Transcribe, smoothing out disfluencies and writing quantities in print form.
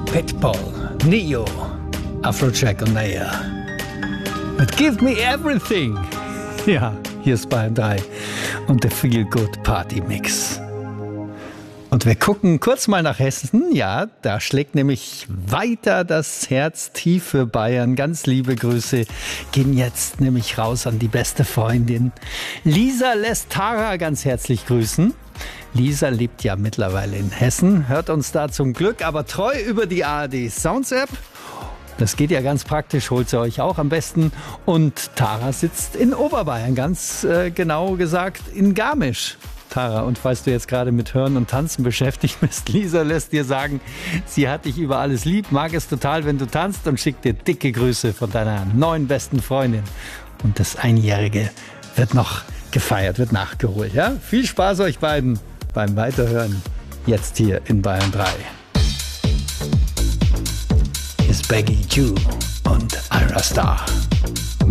Pitbull, Neo, Afrojack und Naya. But give me everything. Ja, hier ist Bayern 3 und der Feel Good Party Mix. Und wir gucken kurz mal nach Hessen. Ja, da schlägt nämlich weiter das Herz tief für Bayern. Ganz liebe Grüße gehen jetzt nämlich raus an die beste Freundin. Lisa lässt Tara ganz herzlich grüßen. Lisa lebt ja mittlerweile in Hessen, hört uns da zum Glück aber treu über die ARD Sounds App. Das geht ja ganz praktisch, holt sie euch auch am besten. Und Tara sitzt in Oberbayern, ganz genau gesagt in Garmisch. Tara, und falls du jetzt gerade mit Hören und Tanzen beschäftigt bist, Lisa lässt dir sagen, sie hat dich über alles lieb, mag es total, wenn du tanzt und schickt dir dicke Grüße von deiner neuen besten Freundin. Und das Einjährige wird noch gefeiert, wird nachgeholt. Ja? Viel Spaß euch beiden beim Weiterhören, jetzt hier in Bayern 3. Hier ist Baggy Jew und Ira Star.